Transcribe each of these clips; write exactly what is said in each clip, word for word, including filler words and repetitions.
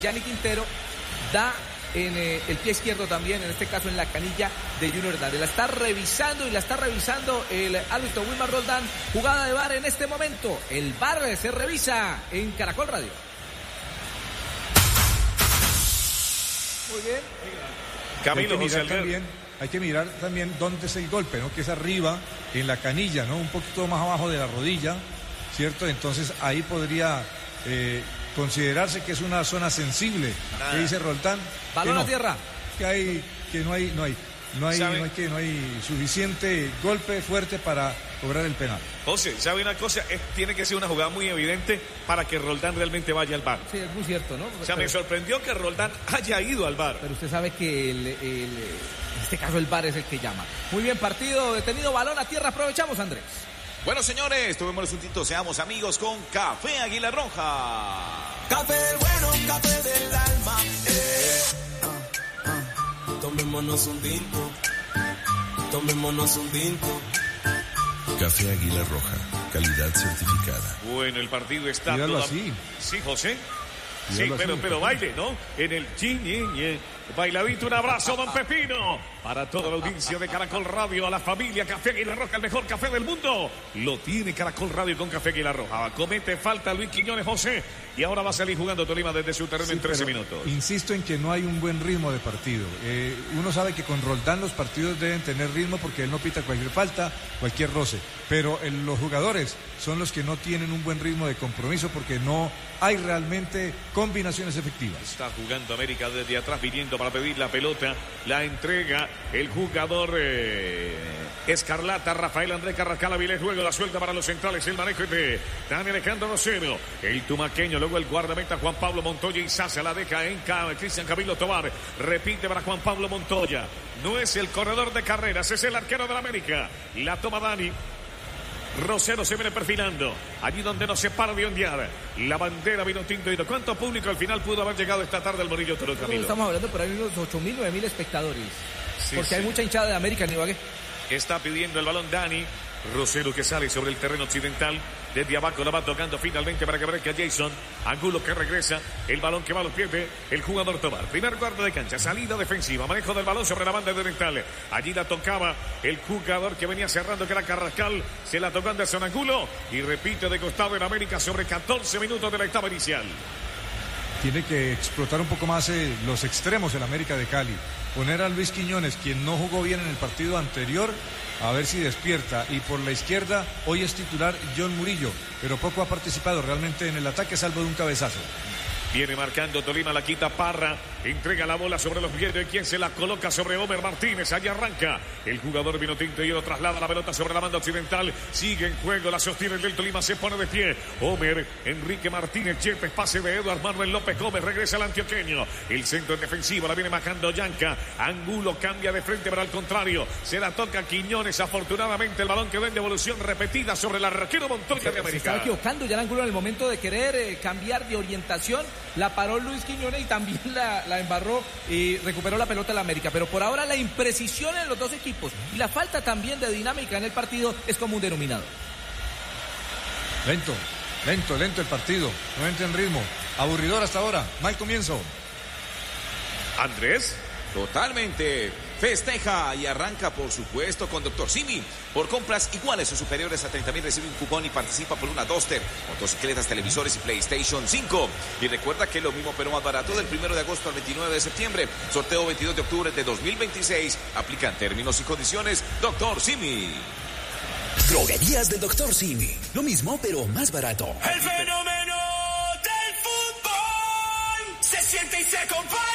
Gianni Quintero da en eh, el pie izquierdo también, en este caso en la canilla de Junior Hernández. La está revisando y la está revisando el árbitro Wilmar Roldán. Jugada de V A R en este momento. El V A R se revisa en Caracol Radio. Muy bien. Camilo José Alberto. Hay que mirar también dónde es el golpe, ¿no? Que es arriba, en la canilla, ¿no? Un poquito más abajo de la rodilla, ¿cierto? Entonces ahí podría eh, considerarse que es una zona sensible. Nada. ¿Qué dice Roldán? Balón no, a tierra. Que hay, que no hay, no hay, no hay, no hay, que, no hay suficiente golpe fuerte para cobrar el penal. José, ¿sabe una cosa? Es, tiene que ser una jugada muy evidente para que Roldán realmente vaya al V A R. Sí, es muy cierto, ¿no? O sea, pero, me sorprendió que Roldán haya ido al V A R. Pero usted sabe que el, el, en este caso el V A R es el que llama. Muy bien, partido detenido, balón a tierra. Aprovechamos, Andrés. Bueno, señores, tomémonos un tinto, seamos amigos con Café Águila Roja. Café bueno, café del alma. Eh. Ah, ah. Tomémonos un tinto. Tomémonos un tinto. Café Águila Roja, calidad certificada. Bueno, el partido está todo así. Sí, José. Sí, Dígalo pero, así, pero baile, ¿no? En el chiñiñe. Bailadito, un abrazo, don Pepino. Para toda la audiencia de Caracol Radio, a la familia Café Águila Roja, el mejor café del mundo. Lo tiene Caracol Radio con Café Águila Roja. Comete falta Luis Quiñones, José. Y ahora va a salir jugando Tolima desde su terreno sí, en trece minutos. Insisto en que no hay un buen ritmo de partido. Eh, uno sabe que con Roldán los partidos deben tener ritmo porque él no pita cualquier falta, cualquier roce. Pero el, los jugadores son los que no tienen un buen ritmo de compromiso porque no hay realmente combinaciones efectivas. Está jugando América desde atrás, viniendo para pedir la pelota. La entrega el jugador eh, Escarlata, Rafael Andrés Carrascal Avilés. Luego la suelta para los centrales. El manejo de Dani Alejandro Rosero. El tumaqueño, luego el guardameta Juan Pablo Montoya y Sasa la deja en Cristian Camilo Tobar. Repite para Juan Pablo Montoya. No es el corredor de carreras, es el arquero de la América. La toma Dani. Rosero se viene perfilando, allí donde nos separa de ondear. La bandera vino tinto y ¿cuánto público al final pudo haber llegado esta tarde al Morillo Toro, Camilo? Estamos hablando por ahí unos ocho mil, nueve mil espectadores. Sí, porque sí. Hay mucha hinchada de América en Ibagué. Está pidiendo el balón Dani. Rosero que sale sobre el terreno occidental. Desde abajo la va tocando finalmente para que aparezca Jason. Angulo que regresa. El balón que va a los pies de el jugador Tobar. Primer cuarto de cancha. Salida defensiva. Manejo del balón sobre la banda de oriental. Allí la tocaba el jugador que venía cerrando, que era Carrascal. Se la tocó Anderson Angulo. Y repite de costado en América sobre catorce minutos de la etapa inicial. Tiene que explotar un poco más eh, los extremos en América de Cali. Poner a Luis Quiñones, quien no jugó bien en el partido anterior, a ver si despierta. Y por la izquierda, hoy es titular John Murillo, pero poco ha participado realmente en el ataque, salvo de un cabezazo. Viene marcando Tolima, la quita Parra, entrega la bola sobre los pies de quien se la coloca sobre Homer Martínez, allí arranca el jugador vino tinto y lo traslada la pelota sobre la banda occidental, sigue en juego, la sostiene el del Tolima, se pone de pie, Homer, Enrique Martínez, Yepes, pase de Eduardo Manuel López Gómez, regresa el antioqueño, el centro en defensivo, la viene bajando Yanca, Angulo cambia de frente para el contrario, se la toca Quiñones, afortunadamente el balón quedó en devolución repetida sobre el arquero Montoya de América. Se estaba equivocando ya el Angulo en el momento de querer eh, cambiar de orientación. La paró Luis Quiñones y también la, la embarró y recuperó la pelota de la América. Pero por ahora la imprecisión en los dos equipos y la falta también de dinámica en el partido es como un denominador. Lento, lento, lento el partido. No entra en ritmo. Aburridor hasta ahora. Mal comienzo. Andrés. Totalmente. Festeja y arranca, por supuesto, con Doctor Simi. Por compras iguales o superiores a treinta mil recibe un cupón y participa por una Duster, motocicletas, televisores y PlayStation cinco. Y recuerda que lo mismo pero más barato del primero de agosto al veintinueve de septiembre. Sorteo veintidós de octubre de dos mil veintiséis. Aplican términos y condiciones. Doctor Simi. Droguerías del Doctor Simi. Lo mismo pero más barato. El fenómeno del fútbol se siente y se comparte.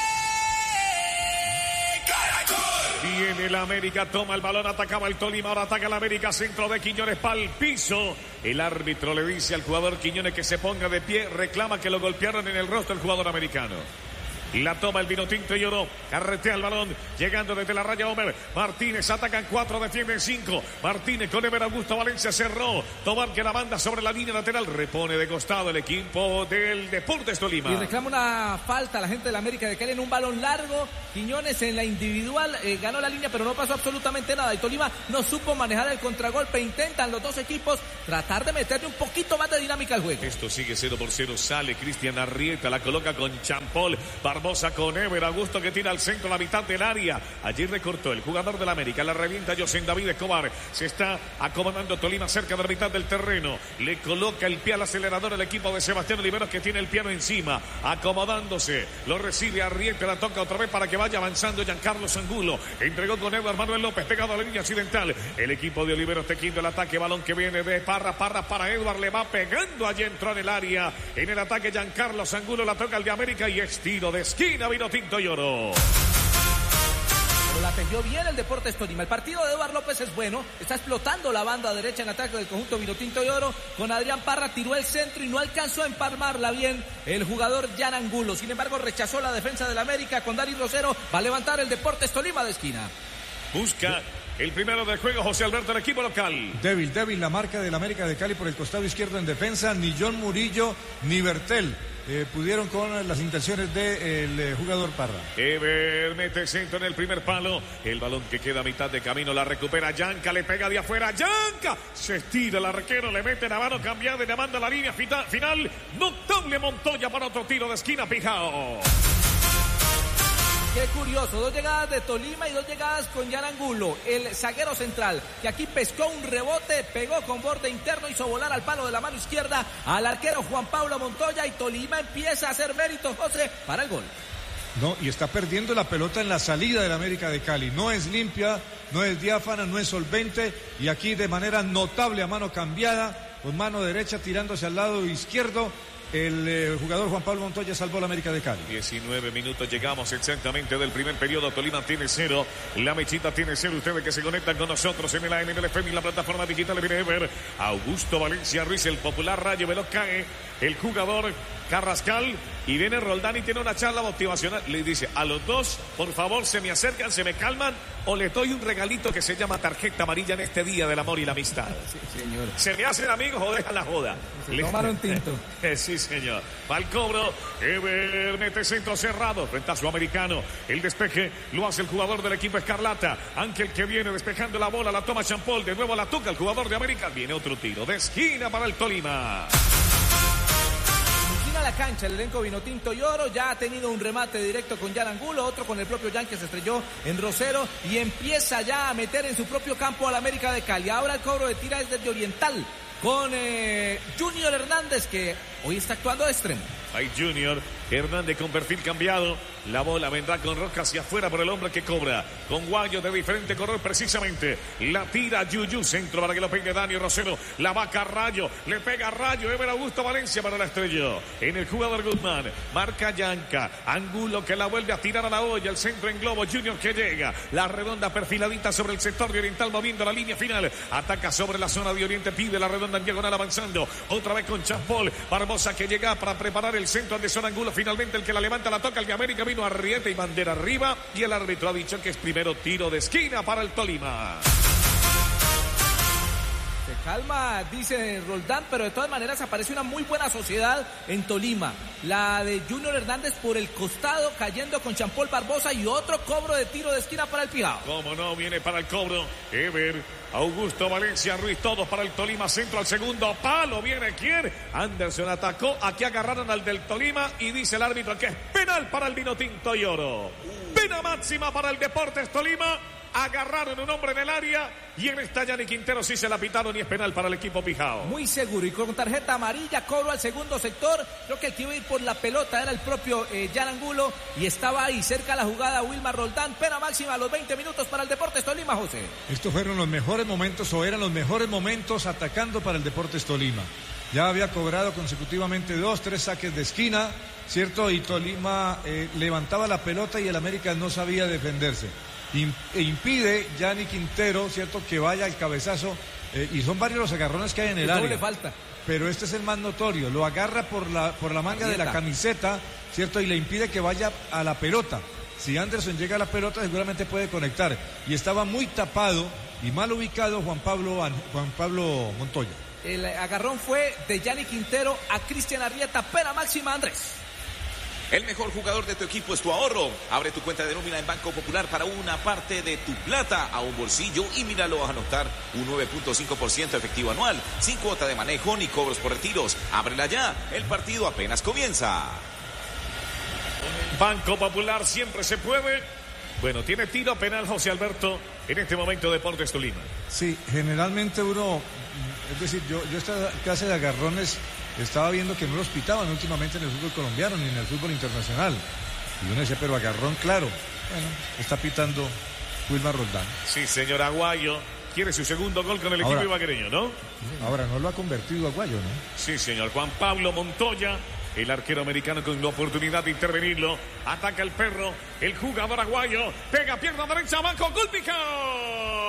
Viene el América, toma el balón, atacaba el Tolima, ahora ataca el América, centro de Quiñones para el piso. El árbitro le dice al jugador Quiñones que se ponga de pie, reclama que lo golpearon en el rostro el jugador americano. La toma el Vinotinto y Oro. Carretea el balón. Llegando desde la raya Homer. Martínez atacan cuatro, defienden cinco. Martínez con Ever Augusto Valencia cerró. Tobar que la banda sobre la línea lateral. Repone de costado el equipo del Deportes Tolima. Y reclama una falta a la gente de la América de Cali en un balón largo. Quiñones en la individual eh, ganó la línea, pero no pasó absolutamente nada. Y Tolima no supo manejar el contragolpe. Intentan los dos equipos tratar de meterle un poquito más de dinámica al juego. Esto sigue cero por cero. Sale Cristian Arrieta. La coloca con Champol. Barbosa con Ever Augusto que tira al centro, la mitad del área. Allí recortó el jugador del América. La revienta José David Escobar. Se está acomodando Tolima cerca de la mitad del terreno. Le coloca el pie al acelerador el equipo de Sebastián Oliveros que tiene el piano encima. Acomodándose. Lo recibe Arrieta. La toca otra vez para que vaya avanzando Giancarlo Angulo. Entregó con Edward Manuel López. Pegado a la línea occidental. El equipo de Oliveros tejiendo el ataque. Balón que viene de Parra. Parra para Edward. Le va pegando. Allí entró en el área. En el ataque Giancarlo Angulo. La toca el de América y es tiro de esquina. Vinotinto y Oro. Pero la tejió bien el Deportes Tolima. El partido de Eduardo López es bueno. Está explotando la banda derecha en ataque del conjunto Vinotinto y Oro. Con Adrián Parra tiró el centro y no alcanzó a empalmarla bien el jugador Jan Angulo. Sin embargo, rechazó la defensa del América con Dari Rosero. Va a levantar el Deportes Tolima de esquina. Busca el primero del juego José Alberto, el equipo local. Débil, débil la marca del América de Cali por el costado izquierdo en defensa. Ni John Murillo ni Bertel Eh, pudieron con las intenciones del de, eh, jugador Parra. Ever mete centro en el primer palo. El balón que queda a mitad de camino la recupera Yanka, le pega de afuera. Yanka se estira el arquero, le mete la mano cambiada y le manda la línea final. Notable Montoya para otro tiro de esquina, Pijao. Qué curioso, dos llegadas de Tolima y dos llegadas con Jan Angulo, el zaguero central, que aquí pescó un rebote, pegó con borde interno, hizo volar al palo de la mano izquierda al arquero Juan Pablo Montoya y Tolima empieza a hacer méritos, José, para el gol. No, y está perdiendo la pelota en la salida del América de Cali. No es limpia, no es diáfana, no es solvente y aquí de manera notable a mano cambiada, con mano derecha tirándose al lado izquierdo. El eh, jugador Juan Pablo Montoya salvó la América de Cali. diecinueve minutos, llegamos exactamente del primer periodo. Tolima tiene cero, la Mechita tiene cero. Ustedes que se conectan con nosotros en el A M del F M y la plataforma digital, viene a ver Augusto Valencia Ruiz, el popular rayo veloz, cae el jugador Carrascal y viene Roldán y tiene una charla motivacional. Le dice a los dos, por favor, se me acercan, se me calman o le doy un regalito que se llama tarjeta amarilla en este día del amor y la amistad. Sí, señor. ¿Se me hacen amigos o dejan la joda? Se tomaron tinto. Sí, señor. Va al cobro. Ever mete centro cerrado frente a su americano. El despeje lo hace el jugador del equipo Escarlata. Ángel que viene despejando la bola. La toma Champol. De nuevo la toca el jugador de América. Viene otro tiro de esquina para el Tolima. A la cancha el elenco Vinotinto y Oro ya ha tenido un remate directo con Jan Angulo, otro con el propio Jan que se estrelló en Rosero y empieza ya a meter en su propio campo al América de Cali. Ahora el cobro de tira es desde Oriental con eh, Junior Hernández que hoy está actuando de extremo. Hay Junior Hernández con perfil cambiado. La bola vendrá con Roca hacia afuera por el hombre que cobra. Con Guayo de diferente color precisamente. La tira Yuyu, centro para que lo pegue Dani Rosero. La vaca Rayo, le pega Rayo. Ever Augusto Valencia para la estrella. En el jugador Guzmán, marca Yanka. Angulo que la vuelve a tirar a la olla. El centro en globo, Junior que llega. La redonda perfiladita sobre el sector de Oriental moviendo la línea final. Ataca sobre la zona de Oriente, pide la redonda en diagonal avanzando. Otra vez con Champol. Barbosa que llega para preparar el centro de Son Angulo. Finalmente el que la levanta, la toca el de América. Vino Arrieta y bandera arriba y el árbitro ha dicho que es primero tiro de esquina para el Tolima. Se calma, dice Roldán, pero de todas maneras aparece una muy buena sociedad en Tolima. La de Junior Hernández por el costado cayendo con Champol Barbosa y otro cobro de tiro de esquina para el Pijao. Como no, viene para el cobro Ever Augusto Valencia Ruiz, todos para el Tolima, centro al segundo palo, viene quién, Anderson atacó, aquí agarraron al del Tolima y dice el árbitro que es penal para el Vinotinto y Oro. Pena máxima para el Deportes Tolima. Agarraron un hombre en el área y en esta Yanni Quintero sí se la pitaron y es penal para el equipo Pijao. Muy seguro y con tarjeta amarilla, cobro al segundo sector. Creo que el que iba a ir por la pelota era el propio eh, Jan Angulo y estaba ahí cerca la jugada Wilmar Roldán. Pena máxima a los veinte minutos para el Deportes Tolima, José. Estos fueron los mejores momentos o eran los mejores momentos atacando para el Deportes Tolima. Ya había cobrado consecutivamente dos, tres saques de esquina, ¿cierto? Y Tolima eh, levantaba la pelota y el América no sabía defenderse. E impide Yanni Quintero, ¿cierto?, que vaya al cabezazo eh, y son varios los agarrones que hay en el área. Doble falta. pero este es el más notorio. Lo agarra por la, por la manga de la camiseta, ¿cierto? Y le impide que vaya a la pelota. Si Anderson llega a la pelota, seguramente puede conectar. Y estaba muy tapado y mal ubicado Juan Pablo, Juan Pablo Montoya. El agarrón fue de Yanni Quintero a Cristian Arrieta, pena máxima, Andrés. El mejor jugador de tu equipo es tu ahorro. Abre tu cuenta de nómina en Banco Popular para una parte de tu plata a un bolsillo y míralo a anotar un nueve punto cinco por ciento efectivo anual, sin cuota de manejo ni cobros por retiros. Ábrela ya, el partido apenas comienza. Banco Popular siempre se puede. Bueno, tiene tiro penal José Alberto en este momento Deportes Tolima. Sí, generalmente uno, es decir, yo, yo esta clase de agarrones estaba viendo que no los pitaban últimamente en el fútbol colombiano ni en el fútbol internacional. Y uno decía, pero agarrón claro. Bueno, está pitando Wilmar Roldán. Sí, señor Aguayo. Quiere su segundo gol con el ahora, equipo ibaguereño, ¿no? Ahora no lo ha convertido Aguayo, ¿no? Sí, señor. Juan Pablo Montoya, el arquero americano con la oportunidad de intervenirlo. Ataca el perro, el jugador aguayo. Pega pierna derecha, banco, gol picado.